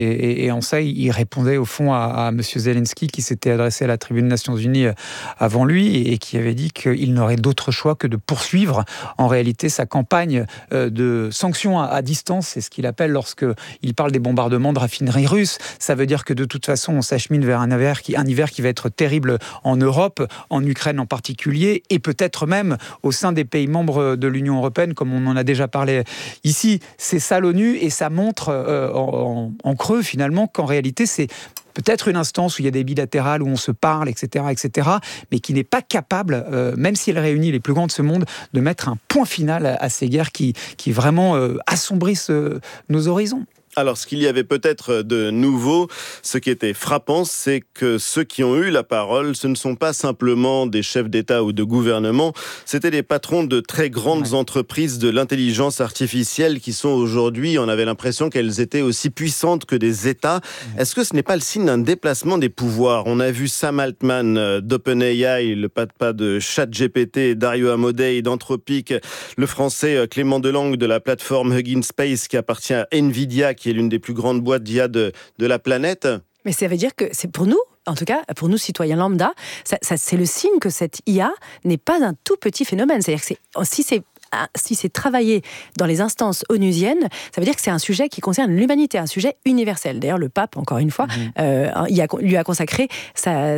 Et en ça, il répondait au fond à M. Zelensky qui s'était adressé à la tribune des Nations Unies avant lui et qui avait dit qu'il n'aurait d'autre choix que de poursuivre en réalité sa campagne de sanctions à distance. C'est ce qu'il appelle lorsqu'il parle des bombardements de raffineries russes. Ça veut dire que de toute façon, on s'achemine vers un hiver qui va être terrible en Europe, en Ukraine en particulier, et peut-être même au sein des pays membres de l'Union européenne, comme on en a déjà parlé ici. C'est ça l'ONU, et ça montre en creux finalement qu'en réalité c'est peut-être une instance où il y a des bilatérales, où on se parle, etc., mais qui n'est pas capable, même si elle réunit les plus grands de ce monde, de mettre un point final à ces guerres qui vraiment assombrissent nos horizons. Alors, ce qu'il y avait peut-être de nouveau, ce qui était frappant, c'est que ceux qui ont eu la parole, ce ne sont pas simplement des chefs d'État ou de gouvernement, c'était des patrons de très grandes entreprises de l'intelligence artificielle qui sont aujourd'hui, on avait l'impression qu'elles étaient aussi puissantes que des États. Est-ce que ce n'est pas le signe d'un déplacement des pouvoirs ? On a vu Sam Altman d'OpenAI, le papa de ChatGPT, Dario Amodei d'Anthropic, le français Clément Delangue de la plateforme Hugging Space qui appartient à Nvidia, qui est l'une des plus grandes boîtes d'IA de la planète. Mais ça veut dire que c'est pour nous, en tout cas pour nous citoyens lambda, ça, c'est le signe que cette IA n'est pas un tout petit phénomène. C'est-à-dire que si c'est travaillé dans les instances onusiennes, ça veut dire que c'est un sujet qui concerne l'humanité, un sujet universel. D'ailleurs, le pape, encore une fois, lui a consacré sa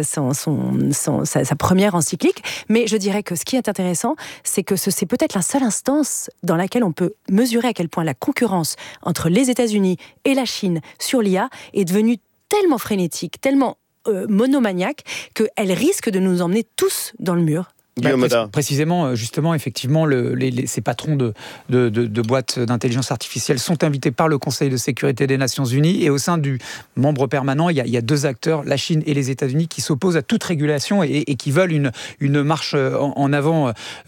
première encyclique. Mais je dirais que ce qui est intéressant, c'est que c'est peut-être la seule instance dans laquelle on peut mesurer à quel point la concurrence entre les États-Unis et la Chine sur l'IA est devenue tellement frénétique, tellement monomaniaque, qu'elle risque de nous emmener tous dans le mur. Précisément, justement, effectivement, ces patrons de boîtes d'intelligence artificielle sont invités par le Conseil de sécurité des Nations Unies, et au sein du membre permanent, il y a deux acteurs, la Chine et les États-Unis, qui s'opposent à toute régulation et qui veulent une marche en avant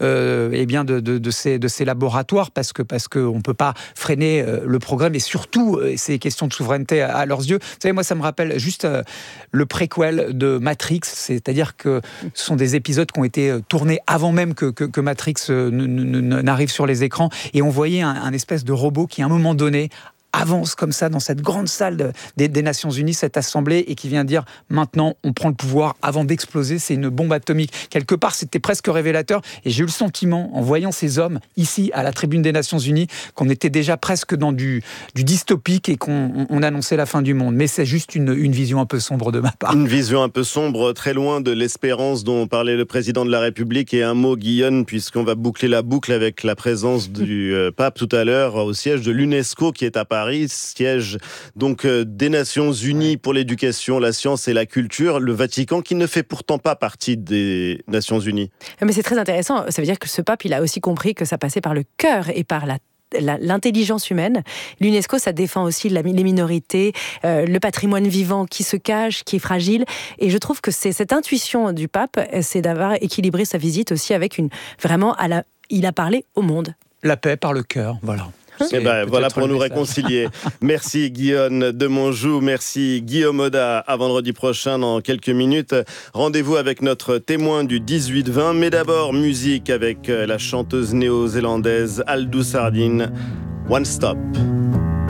de ces laboratoires, parce que on peut pas freiner le progrès, mais surtout ces questions de souveraineté à leurs yeux. Vous savez, moi, ça me rappelle juste le préquel de Matrix, c'est-à-dire que ce sont des épisodes qui ont été tourné avant même que Matrix n'arrive sur les écrans, et on voyait un espèce de robot qui à un moment donné avance comme ça dans cette grande salle des Nations Unies, cette assemblée, et qui vient dire maintenant on prend le pouvoir avant d'exploser, c'est une bombe atomique. Quelque part c'était presque révélateur, et j'ai eu le sentiment en voyant ces hommes ici à la tribune des Nations Unies qu'on était déjà presque dans du dystopique et qu'on annonçait la fin du monde. Mais c'est juste une vision un peu sombre de ma part. Une vision un peu sombre, très loin de l'espérance dont parlait le président de la République. Et un mot, Guillaume, puisqu'on va boucler la boucle avec la présence du pape tout à l'heure au siège de l'UNESCO qui est à Paris, siège donc des Nations Unies pour l'éducation, la science et la culture, le Vatican qui ne fait pourtant pas partie des Nations Unies. Mais c'est très intéressant, ça veut dire que ce pape, il a aussi compris que ça passait par le cœur et par l'intelligence humaine. L'UNESCO, ça défend aussi les minorités, le patrimoine vivant qui se cache, qui est fragile. Et je trouve que c'est cette intuition du pape, c'est d'avoir équilibré sa visite aussi avec il a parlé au monde. La paix par le cœur, voilà. Voilà pour nous réconcilier. Merci Guillaume de Monjou, merci Guillaume Oda. À vendredi prochain dans quelques minutes. Rendez-vous avec notre témoin du 18-20. Mais d'abord, musique avec la chanteuse néo-zélandaise Aldous Harding. One Stop.